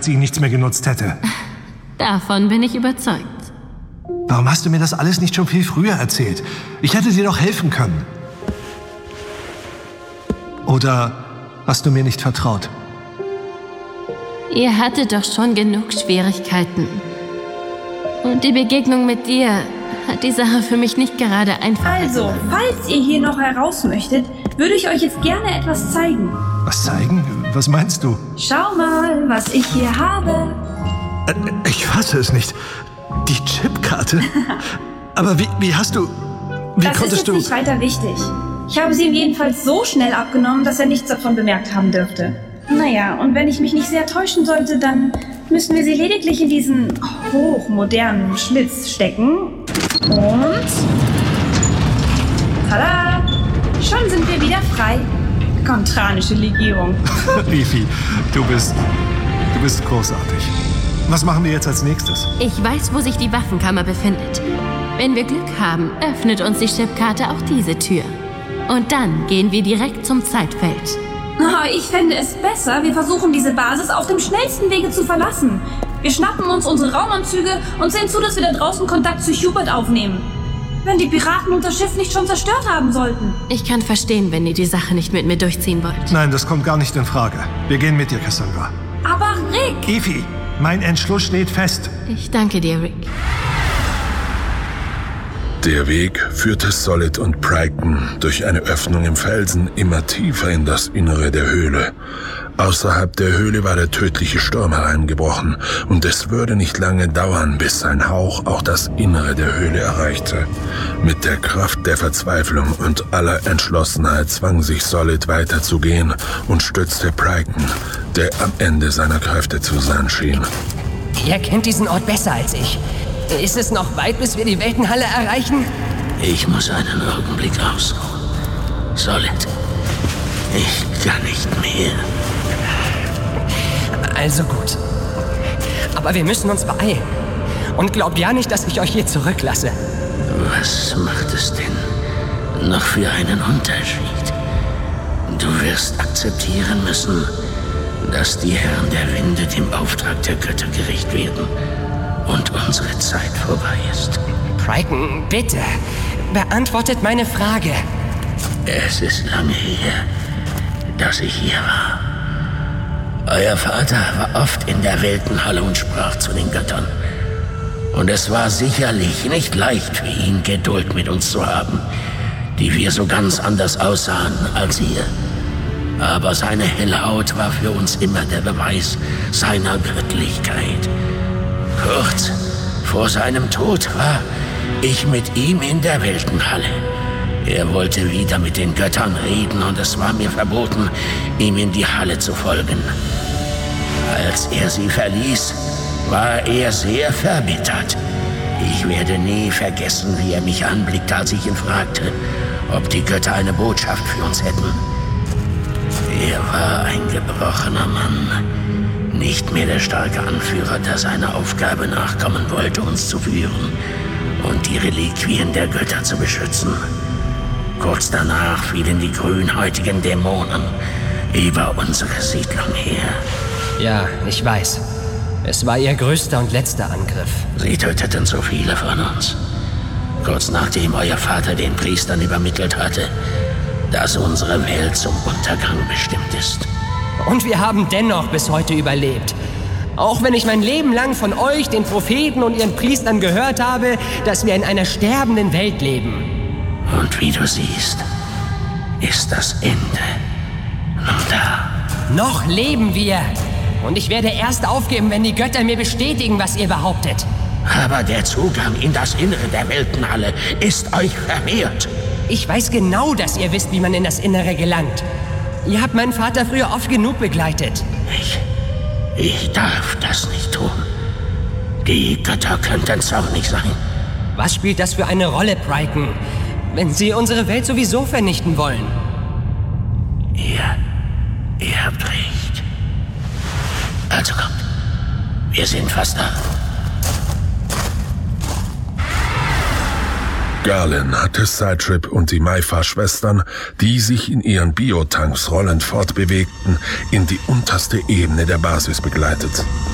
sie ihnen nichts mehr genutzt hätte. Davon bin ich überzeugt. Warum hast du mir das alles nicht schon viel früher erzählt? Ich hätte dir doch helfen können. Oder hast du mir nicht vertraut? Ihr hattet doch schon genug Schwierigkeiten. Und die Begegnung mit dir hat die Sache für mich nicht gerade einfach. Also, falls ihr hier noch heraus möchtet, würde ich euch jetzt gerne etwas zeigen. Was zeigen? Was meinst du? Schau mal, was ich hier habe. Ich fasse es nicht. Die Chipkarte? Aber wie hast du... Das ist jetzt nicht weiter wichtig. Ich habe sie ihm jedenfalls so schnell abgenommen, dass er nichts davon bemerkt haben dürfte. Naja, und wenn ich mich nicht sehr täuschen sollte, dann müssen wir sie lediglich in diesen hochmodernen Schlitz stecken. Und... tada! Schon sind wir wieder frei. Kontranische Legierung. Efi, du bist großartig. Was machen wir jetzt als nächstes? Ich weiß, wo sich die Waffenkammer befindet. Wenn wir Glück haben, öffnet uns die Chipkarte auch diese Tür. Und dann gehen wir direkt zum Zeitfeld. Oh, ich fände es besser, wir versuchen diese Basis auf dem schnellsten Wege zu verlassen. Wir schnappen uns unsere Raumanzüge und sehen zu, dass wir da draußen Kontakt zu Hubert aufnehmen. Wenn die Piraten unser Schiff nicht schon zerstört haben sollten. Ich kann verstehen, wenn ihr die Sache nicht mit mir durchziehen wollt. Nein, das kommt gar nicht in Frage. Wir gehen mit dir, Cassandra. Aber Rick! Efi, mein Entschluss steht fest. Ich danke dir, Rick. Der Weg führte Solid und Pryken durch eine Öffnung im Felsen immer tiefer in das Innere der Höhle. Außerhalb der Höhle war der tödliche Sturm hereingebrochen und es würde nicht lange dauern, bis sein Hauch auch das Innere der Höhle erreichte. Mit der Kraft der Verzweiflung und aller Entschlossenheit zwang sich Solid weiterzugehen und stützte Pryken, der am Ende seiner Kräfte zu sein schien. Ihr kennt diesen Ort besser als ich. Ist es noch weit, bis wir die Weltenhalle erreichen? Ich muss einen Augenblick ausruhen. Solid, ich kann nicht mehr. Also gut. Aber wir müssen uns beeilen. Und glaubt ja nicht, dass ich euch hier zurücklasse. Was macht es denn noch für einen Unterschied? Du wirst akzeptieren müssen, dass die Herren der Winde dem Auftrag der Götter gerecht werden und unsere Zeit vorbei ist. Pryken, bitte, beantwortet meine Frage. Es ist lange her, dass ich hier war. Euer Vater war oft in der Weltenhalle und sprach zu den Göttern. Und es war sicherlich nicht leicht für ihn, Geduld mit uns zu haben, die wir so ganz anders aussahen als ihr. Aber seine helle Haut war für uns immer der Beweis seiner Göttlichkeit. Kurz vor seinem Tod war ich mit ihm in der Weltenhalle. Er wollte wieder mit den Göttern reden und es war mir verboten, ihm in die Halle zu folgen. Als er sie verließ, war er sehr verbittert. Ich werde nie vergessen, wie er mich anblickte, als ich ihn fragte, ob die Götter eine Botschaft für uns hätten. Er war ein gebrochener Mann. Nicht mehr der starke Anführer, der seiner Aufgabe nachkommen wollte, uns zu führen und die Reliquien der Götter zu beschützen. Kurz danach fielen die grünhäutigen Dämonen über unsere Siedlung her. Ja, ich weiß. Es war ihr größter und letzter Angriff. Sie töteten so viele von uns. Kurz nachdem euer Vater den Priestern übermittelt hatte, dass unsere Welt zum Untergang bestimmt ist. Und wir haben dennoch bis heute überlebt. Auch wenn ich mein Leben lang von euch, den Propheten und ihren Priestern gehört habe, dass wir in einer sterbenden Welt leben. Und wie du siehst, ist das Ende noch da. Noch leben wir. Und ich werde erst aufgeben, wenn die Götter mir bestätigen, was ihr behauptet. Aber der Zugang in das Innere der Weltenhalle ist euch verwehrt. Ich weiß genau, dass ihr wisst, wie man in das Innere gelangt. Ihr habt meinen Vater früher oft genug begleitet. Ich darf das nicht tun. Die Götter könnten zornig sein. Was spielt das für eine Rolle, Pryken, wenn sie unsere Welt sowieso vernichten wollen? Ihr habt recht. Also kommt, wir sind fast da. Galen hatte Sidetrip und die Maifa-Schwestern, die sich in ihren Biotanks rollend fortbewegten, in die unterste Ebene der Basis begleitet.